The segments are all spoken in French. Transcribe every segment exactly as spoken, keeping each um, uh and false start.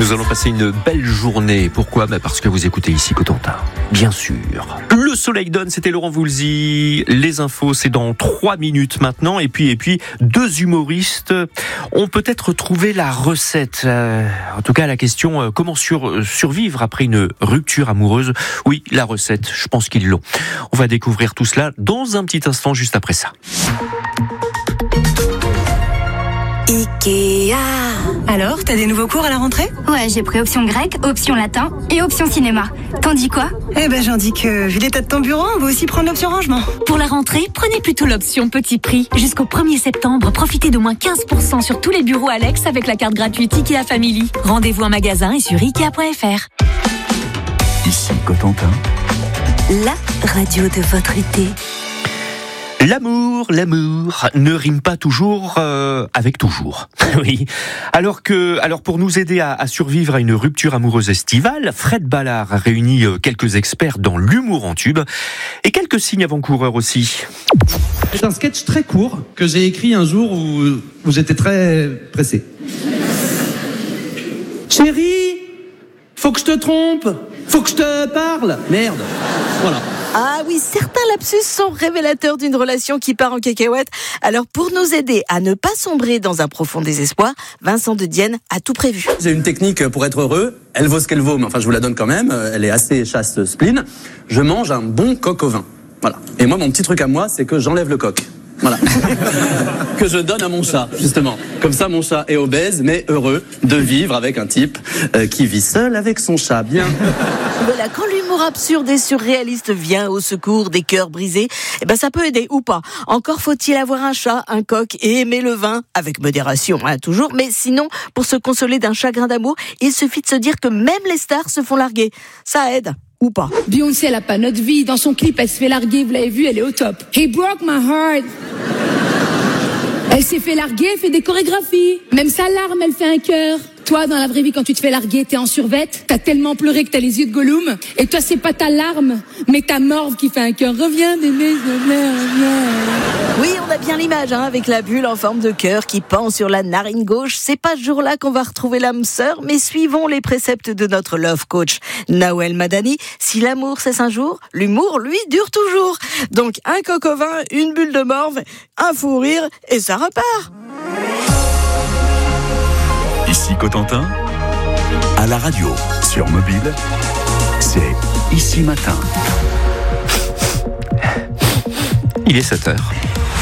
Nous allons passer une belle journée. Pourquoi ? Bah parce que vous écoutez ici Cotentin. Bien sûr. Le soleil donne, c'était Laurent Voulzy. Les infos, c'est dans trois minutes maintenant. Et puis, et puis, deux humoristes ont peut-être trouvé la recette. Euh, en tout cas, la question, euh, comment sur, survivre après une rupture amoureuse ? Oui, la recette, je pense qu'ils l'ont. On va découvrir tout cela dans un petit instant, juste après ça. Ikea. Alors, t'as des nouveaux cours à la rentrée ? Ouais, j'ai pris option grec, option latin et option cinéma. T'en dis quoi ? Eh ben, j'en dis que, vu l'état de ton bureau, on va aussi prendre l'option rangement. Pour la rentrée, prenez plutôt l'option petit prix. Jusqu'au premier septembre, profitez d'au moins quinze pour cent sur tous les bureaux Alex avec la carte gratuite Ikea Family. Rendez-vous en magasin et sur ikea point f r. Ici Cotentin, La radio de votre été. L'amour, l'amour ne rime pas toujours euh, avec toujours. Oui. Alors que, alors pour nous aider à, à survivre à une rupture amoureuse estivale, Fred Ballard a réuni quelques experts dans l'humour en tube et quelques signes avant-coureurs aussi. C'est un sketch très court que j'ai écrit un jour où, où j'étais très pressé. Chérie, faut que je te trompe, faut que je te parle. Merde. Voilà. Ah oui, certains lapsus sont révélateurs d'une relation qui part en cacahuète. Alors pour nous aider à ne pas sombrer dans un profond désespoir, Vincent de Dienne a tout prévu. J'ai une technique pour être heureux, elle vaut ce qu'elle vaut, mais enfin je vous la donne quand même, elle est assez chasse spleen. Je mange un bon coq au vin. Voilà. Et moi mon petit truc à moi, c'est que j'enlève le coq. Voilà. Que je donne à mon chat, justement. Comme ça, mon chat est obèse, mais heureux de vivre avec un type euh, qui vit seul avec son chat. Bien. Voilà, quand l'humour absurde et surréaliste vient au secours des cœurs brisés, eh ben ça peut aider ou pas. Encore faut-il avoir un chat, un coq et aimer le vin, avec modération, hein, toujours. Mais sinon, pour se consoler d'un chagrin d'amour, il suffit de se dire que même les stars se font larguer. Ça aide. Ou pas. Beyoncé, elle a pas notre vie. Dans son clip, elle se fait larguer. Vous l'avez vu, elle est au top. He broke my heart. Elle s'est fait larguer, elle fait des chorégraphies. Même sa larme, elle fait un cœur. Toi, dans la vraie vie, quand tu te fais larguer, t'es en survette. T'as tellement pleuré que t'as les yeux de Gollum. Et toi, c'est pas ta larme, mais ta morve qui fait un cœur. Reviens, bébé, reviens. Oui, on a bien l'image, hein, avec la bulle en forme de cœur qui pend sur la narine gauche. C'est pas ce jour-là qu'on va retrouver l'âme sœur, mais suivons les préceptes de notre love coach, Nawel Madani. Si l'amour cesse un jour, l'humour, lui, dure toujours. Donc, un coq au vin, une bulle de morve, un fou rire, et ça repart. ici Cotentin, à la radio, sur mobile, c'est Ici Matin. Il est sept heures.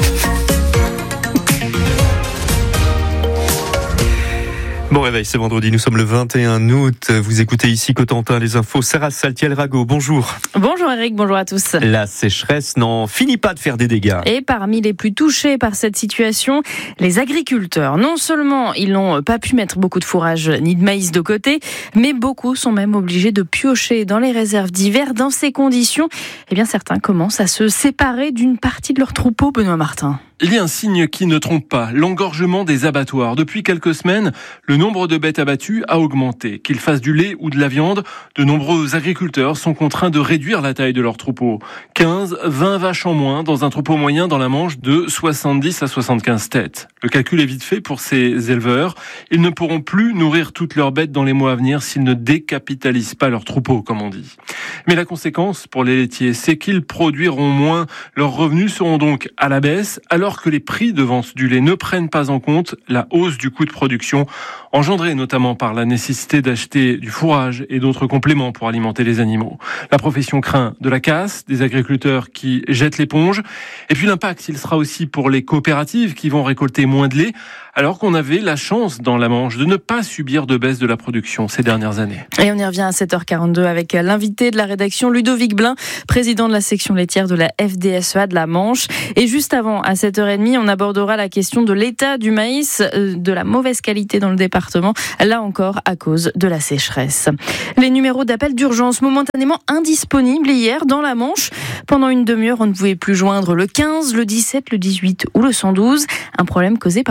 Bon réveil, c'est vendredi, nous sommes le vingt et un août. Vous écoutez ici Cotentin, les infos. Sarah Saltiel-Rago, bonjour. Bonjour Eric, bonjour à tous. La sécheresse n'en finit pas de faire des dégâts. Et parmi les plus touchés par cette situation, les agriculteurs. Non seulement ils n'ont pas pu mettre beaucoup de fourrage ni de maïs de côté, mais beaucoup sont même obligés de piocher dans les réserves d'hiver. Dans ces conditions, eh bien certains commencent à se séparer d'une partie de leur troupeau, Benoît Martin. Il y a un signe qui ne trompe pas, l'engorgement des abattoirs. Depuis quelques semaines, le nombre de bêtes abattues a augmenté. Qu'ils fassent du lait ou de la viande, de nombreux agriculteurs sont contraints de réduire la taille de leur troupeau. quinze, vingt vaches en moins dans un troupeau moyen dans la Manche de soixante-dix à soixante-quinze têtes. Le calcul est vite fait pour ces éleveurs. Ils ne pourront plus nourrir toutes leurs bêtes dans les mois à venir s'ils ne décapitalisent pas leur troupeau, comme on dit. Mais la conséquence pour les laitiers, c'est qu'ils produiront moins. Leurs revenus seront donc à la baisse, alors que les prix de vente du lait ne prennent pas en compte la hausse du coût de production, engendrée notamment par la nécessité d'acheter du fourrage et d'autres compléments pour alimenter les animaux. La profession craint de la casse, des agriculteurs qui jettent l'éponge, et puis l'impact, il sera aussi pour les coopératives qui vont récolter moins de lait, alors qu'on avait la chance dans la Manche de ne pas subir de baisse de la production ces dernières années. Et on y revient à sept heures quarante-deux avec l'invité de la rédaction, Ludovic Blin, président de la section laitière de la F D S E A de la Manche. Et juste avant, à sept heures trente, on abordera la question de l'état du maïs, de la mauvaise qualité dans le département, là encore à cause de la sécheresse. Les numéros d'appel d'urgence momentanément indisponibles hier dans la Manche. Pendant une demi-heure, on ne pouvait plus joindre le quinze, le dix-sept, le dix-huit ou le cent douze. Un problème causé par une panne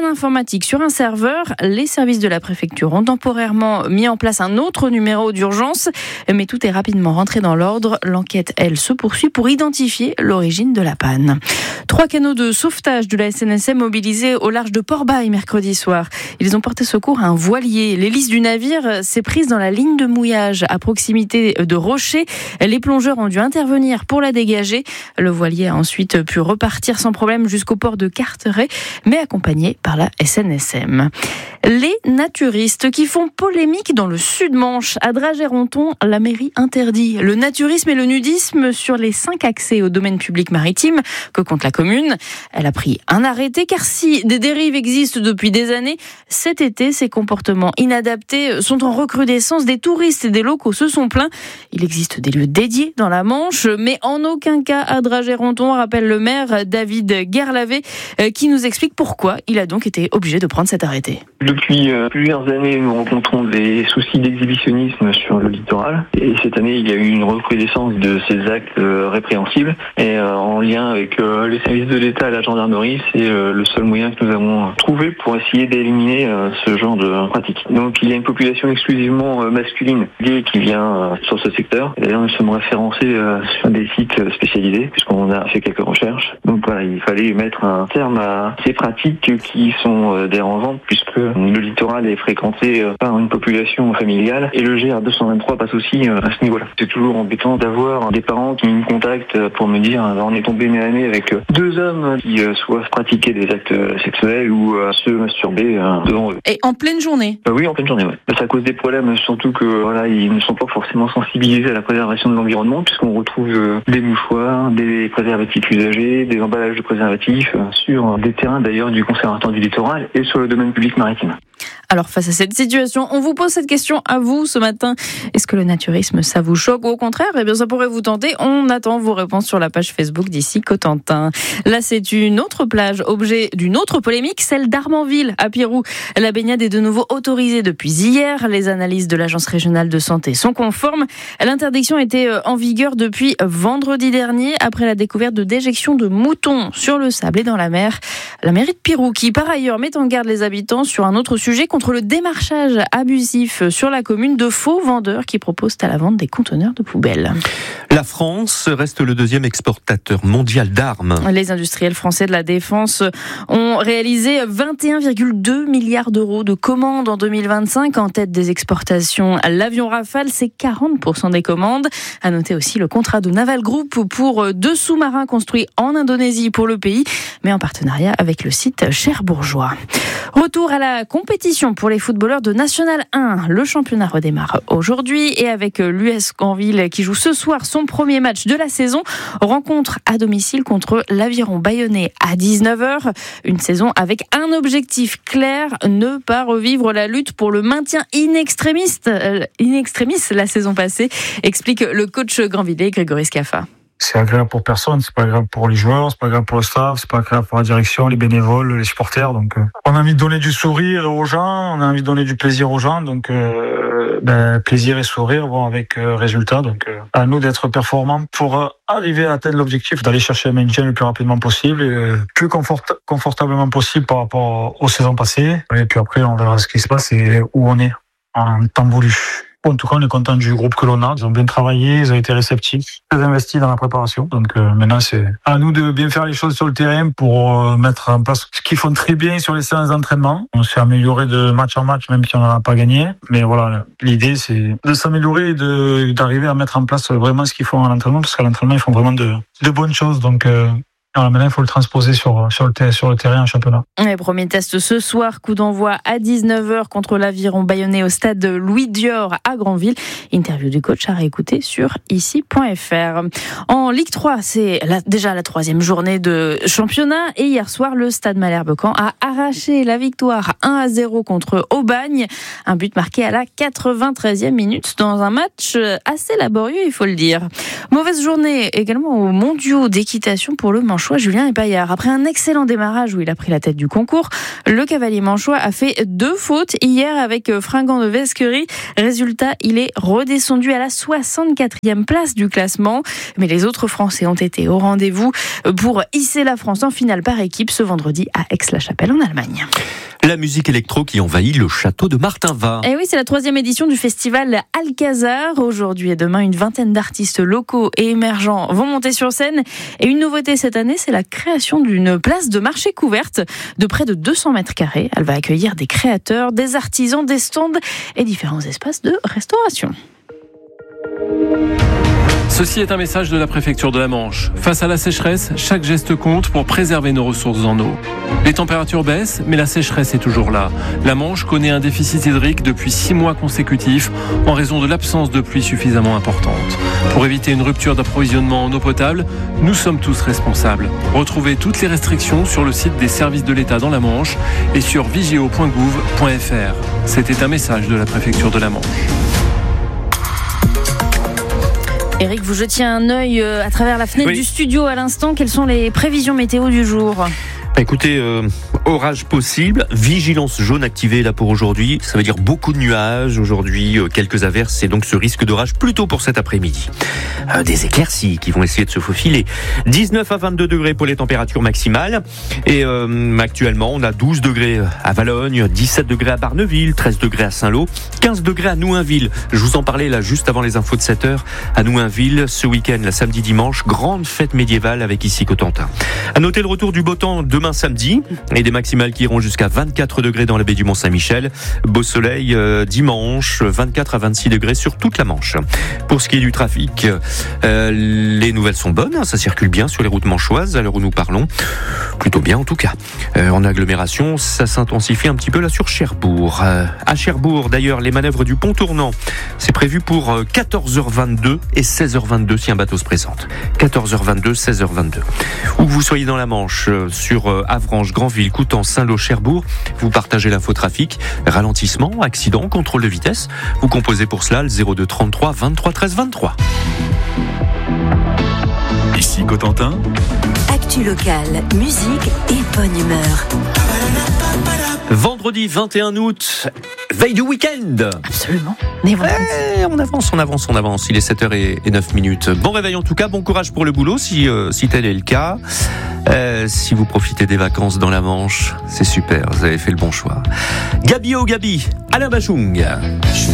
informatique sur un serveur. Les services de la préfecture ont temporairement mis en place un autre numéro d'urgence, mais tout est rapidement rentré dans l'ordre. L'enquête, elle, se poursuit pour identifier l'origine de la panne. Trois canots de sauvetage de la S N S M mobilisés au large de Port-Bail mercredi soir. Ils ont porté secours à un voilier. L'hélice du navire s'est prise dans la ligne de mouillage à proximité de rochers. Les plongeurs ont dû intervenir pour la dégager. Le voilier a ensuite pu repartir sans problème jusqu'au port de Carteret, mais accompagné par la S N S M. Les naturistes qui font polémique dans le Sud-Manche. À Dragey-Ronthon, la mairie interdit le naturisme et le nudisme sur les cinq accès au domaine public maritime que compte la commune. Elle a pris un arrêté car si des dérives existent depuis des années, cet été, ces comportements inadaptés sont en recrudescence. Des touristes et des locaux se sont plaints. Il existe des lieux dédiés dans la Manche, mais en aucun cas à Dragey-Ronthon, rappelle le maire David Guerlavé, qui nous explique pourquoi il a donc été obligé de prendre cet arrêté. Depuis euh, plusieurs années, nous rencontrons des soucis d'exhibitionnisme sur le littoral. Et cette année, il y a eu une recrudescence de ces actes euh, répréhensibles. Et euh, en lien avec euh, les services de l'État et la gendarmerie, c'est euh, le seul moyen que nous avons trouvé pour essayer d'éliminer euh, ce genre de pratique. Donc il y a une population exclusivement euh, masculine gay qui vient euh, sur ce secteur. Et d'ailleurs, nous sommes référencés euh, sur des sites spécialisés, puisqu'on a fait quelques recherches. Donc voilà, il fallait mettre un terme à ces pratiques qui sont euh, dérangeantes, puisque le littoral est fréquenté par une population familiale et le G R deux cent vingt-trois passe aussi à ce niveau-là. C'est toujours embêtant d'avoir des parents qui me contactent pour me dire on est tombé nez à nez avec deux hommes qui soit pratiquaient des actes sexuels ou se masturber devant eux. Et en pleine journée ? Bah oui, en pleine journée, ouais. Ça cause des problèmes, surtout que voilà, ils ne sont pas forcément sensibilisés à la préservation de l'environnement, puisqu'on retrouve des mouchoirs, des préservatifs usagés, des emballages de préservatifs sur des terrains d'ailleurs du conservatoire du littoral et sur le domaine public maritime. Alors face à cette situation, on vous pose cette question à vous ce matin. Est-ce que le naturisme, ça vous choque ou au contraire, eh bien ça pourrait vous tenter. On attend vos réponses sur la page Facebook d'ici Cotentin. Là, c'est une autre plage, objet d'une autre polémique, celle d'Armanville à Pirou. La baignade est de nouveau autorisée depuis hier. Les analyses de l'Agence régionale de santé sont conformes. L'interdiction était en vigueur depuis vendredi dernier après la découverte de déjections de moutons sur le sable et dans la mer. La mairie de Pirou qui par ailleurs met en garde les habitants sur un autre sujet contre le démarchage abusif sur la commune de faux vendeurs qui proposent à la vente des conteneurs de poubelles. La France reste le deuxième exportateur mondial d'armes. Les industriels français de la défense ont réalisé vingt et un virgule deux milliards d'euros de commandes en deux mille vingt-cinq. En tête des exportations, l'avion Rafale, c'est quarante pour cent des commandes. À noter aussi le contrat de Naval Group pour deux sous-marins construits en Indonésie pour le pays, mais en partenariat avec le site cherbourgeois. Retour à la compétition pour les footballeurs de National un. Le championnat redémarre aujourd'hui et avec l'U S Granville qui joue ce soir son premier match de la saison. Rencontre à domicile contre l'Aviron Bayonnais à dix-neuf heures. Une saison avec un objectif clair, ne pas revivre la lutte pour le maintien in extremis, euh, in extremis la saison passée, explique le coach granvillais Grégory Scaffa. C'est agréable pour personne, c'est pas agréable pour les joueurs, c'est pas agréable pour le staff, c'est pas agréable pour la direction, les bénévoles, les supporters. Donc, euh, on a envie de donner du sourire aux gens, on a envie de donner du plaisir aux gens. Donc, euh, ben, plaisir et sourire vont avec euh, résultat. Donc, euh, à nous d'être performants pour euh, arriver à atteindre l'objectif d'aller chercher un maintien le plus rapidement possible, et euh, plus confort- confortablement possible par rapport aux saisons passées. Et puis après, on verra ce qui se passe et où on est en temps voulu. En tout cas, on est content du groupe que l'on a. Ils ont bien travaillé, ils ont été réceptifs, très investis dans la préparation. Donc euh, maintenant, c'est à nous de bien faire les choses sur le terrain pour euh, mettre en place ce qu'ils font très bien sur les séances d'entraînement. On s'est amélioré de match en match, même si on n'en a pas gagné. Mais voilà, l'idée, c'est de s'améliorer et de, d'arriver à mettre en place vraiment ce qu'ils font à l'entraînement, parce qu'à l'entraînement, ils font vraiment de, de bonnes choses. Donc euh, Alors maintenant, il faut le transposer sur, sur, le, ter- sur le terrain en championnat. Les premiers tests ce soir, coup d'envoi à dix-neuf heures contre l'Aviron Bayonnais au stade Louis Dior à Granville. Interview du coach à réécouter sur ici point f r. En Ligue trois, c'est la, déjà la troisième journée de championnat et hier soir, le stade Malherbe-Caen a arraché la victoire un à zéro contre Aubagne. Un but marqué à la quatre-vingt-treizième minute dans un match assez laborieux, il faut le dire. Mauvaise journée également aux mondiaux d'équitation pour le manche manchois Julien Epaillard. Après un excellent démarrage où il a pris la tête du concours, le cavalier manchois a fait deux fautes hier avec Fringant de Vesquerie. Résultat, il est redescendu à la soixante-quatrième place du classement. Mais les autres Français ont été au rendez-vous pour hisser la France en finale par équipe ce vendredi à Aix-la-Chapelle en Allemagne. La musique électro qui envahit le château de Martinvin. Et oui, c'est la troisième édition du festival Alcazar. Aujourd'hui et demain, une vingtaine d'artistes locaux et émergents vont monter sur scène. Et une nouveauté cette année, c'est la création d'une place de marché couverte de près de deux cents mètres carrés. Elle va accueillir des créateurs, des artisans, des stands et différents espaces de restauration. Ceci est un message de la préfecture de la Manche. Face à la sécheresse, chaque geste compte pour préserver nos ressources en eau. Les températures baissent, mais la sécheresse est toujours là. La Manche connaît un déficit hydrique depuis six mois consécutifs en raison de l'absence de pluie suffisamment importante. Pour éviter une rupture d'approvisionnement en eau potable, nous sommes tous responsables. Retrouvez toutes les restrictions sur le site des services de l'État dans la Manche et sur vigeo point gouv point f r. C'était un message de la préfecture de la Manche. Eric, vous jetiez un œil à travers la fenêtre oui. du studio à l'instant. Quelles sont les prévisions météo du jour ? Écoutez, euh, orage possible, vigilance jaune activée là pour aujourd'hui. Ça veut dire beaucoup de nuages aujourd'hui, euh, quelques averses et donc ce risque d'orage plutôt pour cet après-midi. Euh, des éclaircies qui vont essayer de se faufiler. dix-neuf à vingt-deux degrés pour les températures maximales. Et euh, actuellement, on a douze degrés à Valognes, dix-sept degrés à Barneville, treize degrés à Saint-Lô, quinze degrés à Nouinville. Je vous en parlais là juste avant les infos de sept heures. À Nouinville, ce week-end, la samedi dimanche, grande fête médiévale avec ici Cotentin. À noter le retour du beau temps demain samedi et des maximales qui iront jusqu'à vingt-quatre degrés dans la baie du Mont-Saint-Michel. Beau soleil euh, dimanche, vingt-quatre à vingt-six degrés sur toute la Manche. Pour ce qui est du trafic, euh, les nouvelles sont bonnes, ça circule bien sur les routes manchoises à l'heure où nous parlons. Plutôt bien en tout cas. Euh, en agglomération, ça s'intensifie un petit peu là sur Cherbourg. Euh, à Cherbourg d'ailleurs, les manœuvres du pont tournant, c'est prévu pour euh, quatorze heures vingt-deux et seize heures vingt-deux si un bateau se présente. quatorze heures vingt-deux, seize heures vingt-deux. Où que vous soyez dans la Manche, euh, sur euh, Avranches, Granville, Coutances, Saint-Lô, Cherbourg, vous partagez l'infotrafic, ralentissement, accident, contrôle de vitesse. Vous composez pour cela le zéro deux trente-trois vingt-trois treize vingt-trois. Ici Cotentin. Actu locale, musique et bonne humeur. Vendredi vingt et un août, veille du week-end. Absolument. Eh, on avance, on avance, on avance. Il est sept heures zéro neuf minutes. Bon réveil en tout cas, bon courage pour le boulot si, euh, si tel est le cas. Euh, si vous profitez des vacances dans la Manche, c'est super, vous avez fait le bon choix. Gabi au Gabi, Alain Bachung.